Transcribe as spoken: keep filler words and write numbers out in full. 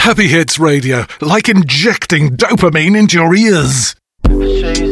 Happy Hits Radio, like injecting dopamine into your ears. Shade